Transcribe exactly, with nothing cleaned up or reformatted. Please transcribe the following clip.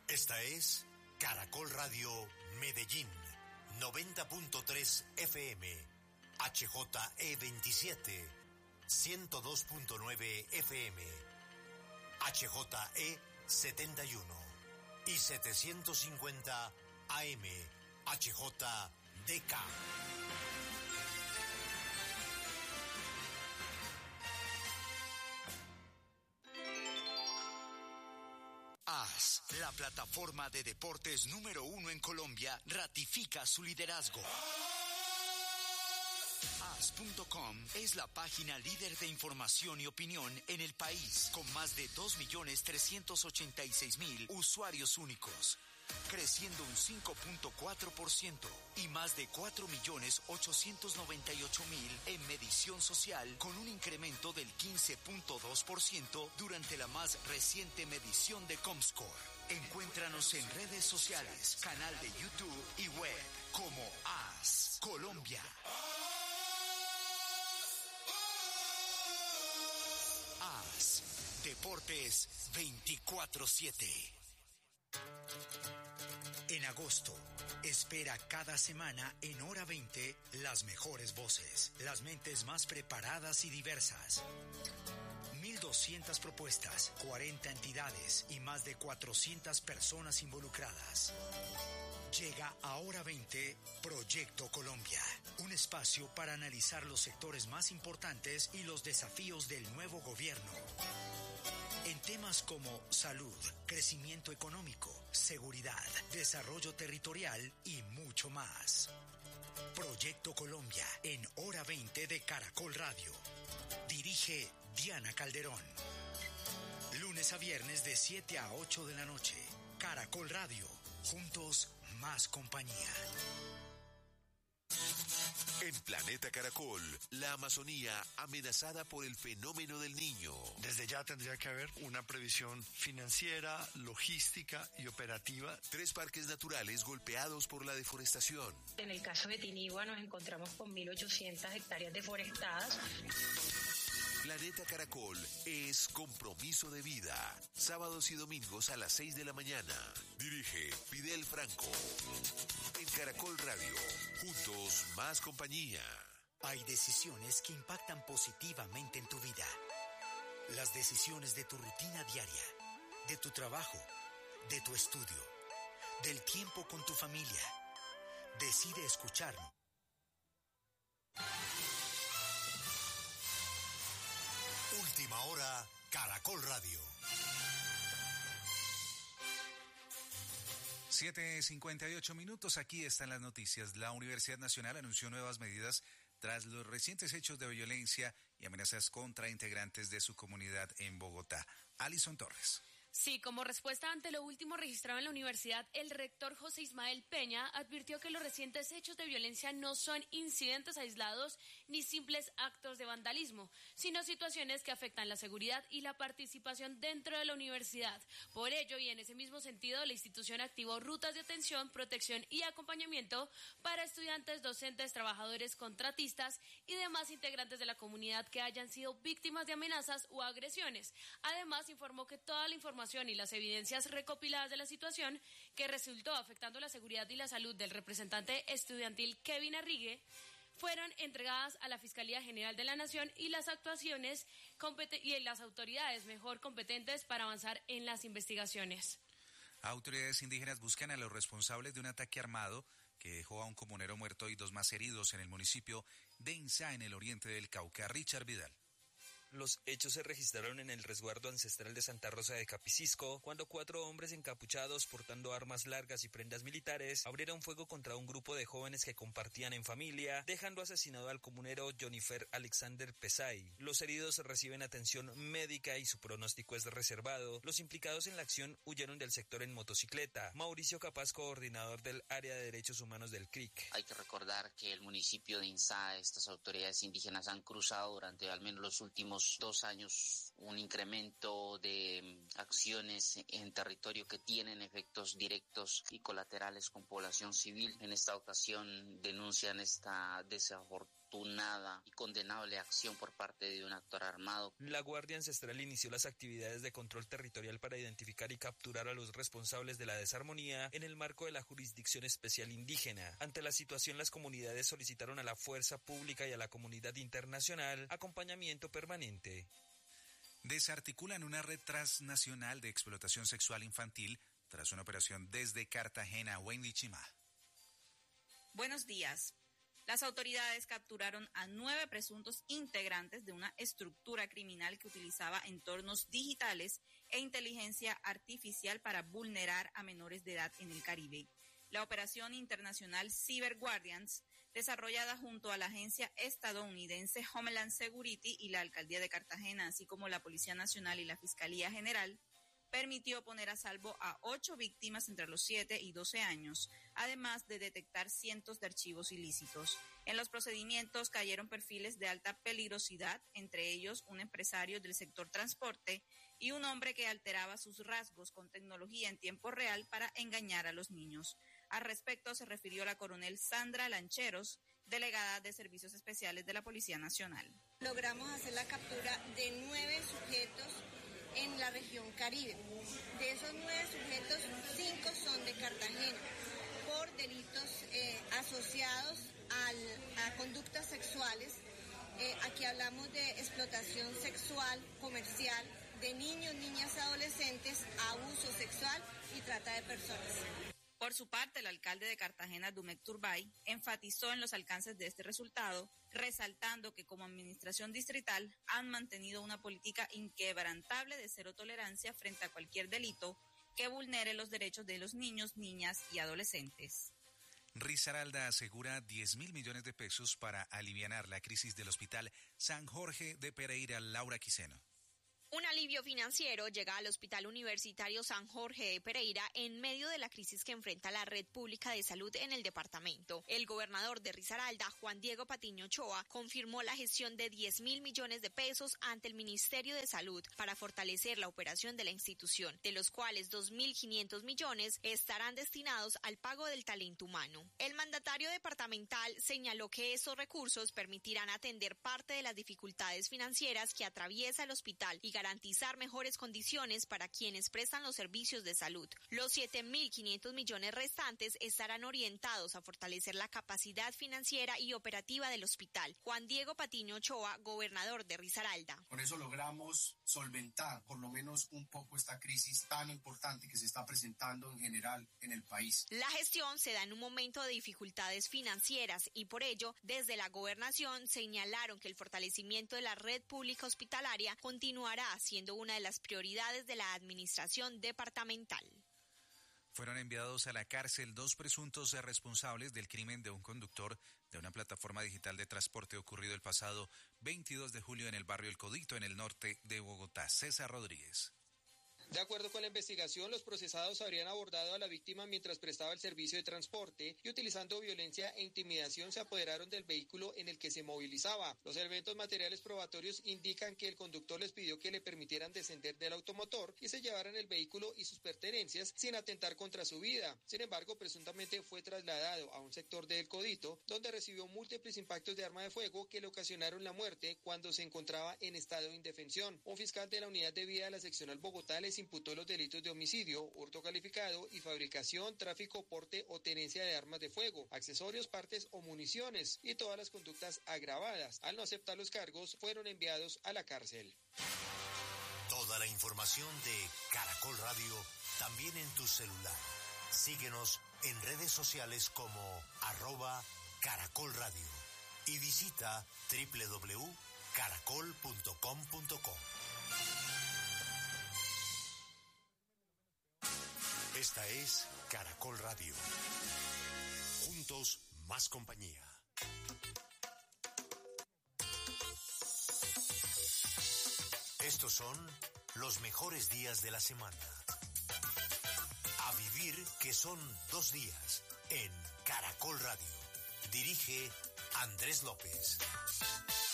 Esta es Caracol Radio Medellín, noventa punto tres F M, H J E veintisiete, ciento dos punto nueve F M, H J E setenta y uno y setecientos cincuenta A M, H J D K. A S, la plataforma de deportes número uno en Colombia, ratifica su liderazgo. A S punto com es la página líder de información y opinión en el país, con más de dos millones trescientos ochenta y seis mil usuarios únicos, creciendo un cinco punto cuatro por ciento y más de cuatro millones ochocientos noventa y ocho mil en medición social, con un incremento del quince punto dos por ciento durante la más reciente medición de Comscore. Encuéntranos en redes sociales, canal de YouTube y web como A S Colombia. A S Deportes veinticuatro siete. En agosto, espera cada semana en Hora veinte las mejores voces, las mentes más preparadas y diversas. mil doscientas propuestas, cuarenta entidades y más de cuatrocientas personas involucradas. Llega a Hora veinte Proyecto Colombia, un espacio para analizar los sectores más importantes y los desafíos del nuevo gobierno. En temas como salud, crecimiento económico, seguridad, desarrollo territorial y mucho más. Proyecto Colombia en Hora veinte de Caracol Radio. Dirige Diana Calderón. Lunes a viernes de siete a ocho de la noche. Caracol Radio. Juntos, más compañía. En Planeta Caracol, la Amazonía amenazada por el fenómeno del Niño. Desde ya tendría que haber una previsión financiera, logística y operativa. Tres parques naturales golpeados por la deforestación. En el caso de Tinigua nos encontramos con mil ochocientas hectáreas deforestadas. Planeta Caracol es compromiso de vida. Sábados y domingos a las seis de la mañana. Dirige Fidel Franco. En Caracol Radio. Juntos, más compañía. Hay decisiones que impactan positivamente en tu vida. Las decisiones de tu rutina diaria, de tu trabajo, de tu estudio, del tiempo con tu familia. Decide escucharnos. Última hora, Caracol Radio. siete cincuenta y ocho minutos, aquí están las noticias. La Universidad Nacional anunció nuevas medidas tras los recientes hechos de violencia y amenazas contra integrantes de su comunidad en Bogotá. Alison Torres. Sí, como respuesta ante lo último registrado en la universidad, el rector José Ismael Peña advirtió que los recientes hechos de violencia no son incidentes aislados ni simples actos de vandalismo, sino situaciones que afectan la seguridad y la participación dentro de la universidad. Por ello, y en ese mismo sentido, la institución activó rutas de atención, protección y acompañamiento para estudiantes, docentes, trabajadores, contratistas y demás integrantes de la comunidad que hayan sido víctimas de amenazas o agresiones. Además, informó que toda la información y las evidencias recopiladas de la situación que resultó afectando la seguridad y la salud del representante estudiantil Kevin Arrigue fueron entregadas a la Fiscalía General de la Nación y las actuaciones compet- y las autoridades mejor competentes para avanzar en las investigaciones. Autoridades indígenas buscan a los responsables de un ataque armado que dejó a un comunero muerto y dos más heridos en el municipio de Insá, en el oriente del Cauca. Richard Vidal. Los hechos se registraron en el resguardo ancestral de Santa Rosa de Capicisco, cuando cuatro hombres encapuchados portando armas largas y prendas militares abrieron fuego contra un grupo de jóvenes que compartían en familia, dejando asesinado al comunero Jonifer Alexander Pesay. Los heridos reciben atención médica y su pronóstico es reservado. Los implicados en la acción huyeron del sector en motocicleta. Mauricio Capaz, coordinador del área de derechos humanos del C R I C. Hay que recordar que el municipio de Insá, estas autoridades indígenas han cruzado durante al menos los últimos dos años un incremento de acciones en territorio que tienen efectos directos y colaterales con población civil. En esta ocasión denuncian esta desafortunada desafortunada y condenable acción por parte de un actor armado. La Guardia Ancestral inició las actividades de control territorial para identificar y capturar a los responsables de la desarmonía en el marco de la Jurisdicción Especial Indígena. Ante la situación, las comunidades solicitaron a la fuerza pública y a la comunidad internacional acompañamiento permanente. Desarticulan una red transnacional de explotación sexual infantil tras una operación desde Cartagena. Wendy Chima. Buenos días. Las autoridades capturaron a nueve presuntos integrantes de una estructura criminal que utilizaba entornos digitales e inteligencia artificial para vulnerar a menores de edad en el Caribe. La operación internacional Cyber Guardians, desarrollada junto a la agencia estadounidense Homeland Security y la Alcaldía de Cartagena, así como la Policía Nacional y la Fiscalía General, permitió poner a salvo a ocho víctimas entre los siete y doce años, además de detectar cientos de archivos ilícitos. En los procedimientos cayeron perfiles de alta peligrosidad, entre ellos un empresario del sector transporte y un hombre que alteraba sus rasgos con tecnología en tiempo real para engañar a los niños. Al respecto se refirió la coronel Sandra Lancheros, delegada de Servicios Especiales de la Policía Nacional. Logramos hacer la captura de nueve sujetos en la región Caribe. De esos nueve sujetos, cinco son de Cartagena por delitos eh, asociados al, a conductas sexuales. Eh, aquí hablamos de explotación sexual, comercial, de niños, niñas, adolescentes, abuso sexual y trata de personas. Por su parte, el alcalde de Cartagena, Dumek Turbay, enfatizó en los alcances de este resultado, resaltando que como administración distrital han mantenido una política inquebrantable de cero tolerancia frente a cualquier delito que vulnere los derechos de los niños, niñas y adolescentes. Risaralda asegura diez mil millones de pesos para alivianar la crisis del Hospital San Jorge de Pereira. Laura Quiseno. Un alivio financiero llega al Hospital Universitario San Jorge de Pereira en medio de la crisis que enfrenta la red pública de salud en el departamento. El gobernador de Risaralda, Juan Diego Patiño Ochoa, confirmó la gestión de diez mil millones de pesos ante el Ministerio de Salud para fortalecer la operación de la institución, de los cuales dos mil quinientos millones estarán destinados al pago del talento humano. El mandatario departamental señaló que esos recursos permitirán atender parte de las dificultades financieras que atraviesa el hospital y garantizar mejores condiciones para quienes prestan los servicios de salud. Los siete mil quinientos millones restantes estarán orientados a fortalecer la capacidad financiera y operativa del hospital. Juan Diego Patiño Ochoa, gobernador de Risaralda. Con eso logramos solventar por lo menos un poco esta crisis tan importante que se está presentando en general en el país. La gestión se da en un momento de dificultades financieras y por ello, desde la gobernación señalaron que el fortalecimiento de la red pública hospitalaria continuará siendo una de las prioridades de la administración departamental. Fueron enviados a la cárcel dos presuntos responsables del crimen de un conductor de una plataforma digital de transporte ocurrido el pasado veintidós de julio en el barrio El Codito, en el norte de Bogotá. César Rodríguez. De acuerdo con la investigación, los procesados habrían abordado a la víctima mientras prestaba el servicio de transporte y utilizando violencia e intimidación se apoderaron del vehículo en el que se movilizaba. Los elementos materiales probatorios indican que el conductor les pidió que le permitieran descender del automotor y se llevaran el vehículo y sus pertenencias sin atentar contra su vida. Sin embargo, presuntamente fue trasladado a un sector de El Codito, donde recibió múltiples impactos de arma de fuego que le ocasionaron la muerte cuando se encontraba en estado de indefensión. Un fiscal de la Unidad de Vía de la Seccional Bogotá les imputó los delitos de homicidio, hurto calificado y fabricación, tráfico, porte o tenencia de armas de fuego, accesorios, partes o municiones y todas las conductas agravadas. Al no aceptar los cargos, fueron enviados a la cárcel. Toda la información de Caracol Radio también en tu celular. Síguenos en redes sociales como arroba Caracol Radio y visita doble u doble u doble u punto caracol punto com punto co. Esta es Caracol Radio. Juntos, más compañía. Estos son los mejores días de la semana. A vivir, que son dos días, en Caracol Radio. Dirige Andrés López.